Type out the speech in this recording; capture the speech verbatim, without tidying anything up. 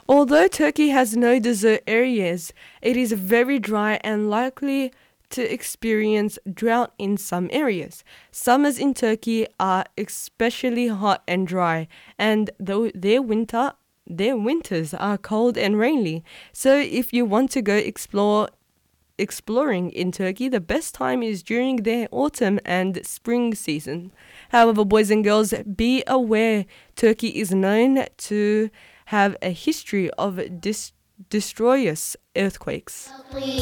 Although Turkey has no desert areas, it is very dry and likely to experience drought in some areas. Summers in Turkey are especially hot and dry, and though their winter their winters are cold and rainy. So if you want to go explore exploring in Turkey, the best time is during their autumn and spring season. However, boys and girls, be aware Turkey is known to have a history of dis- destroyous earthquakes.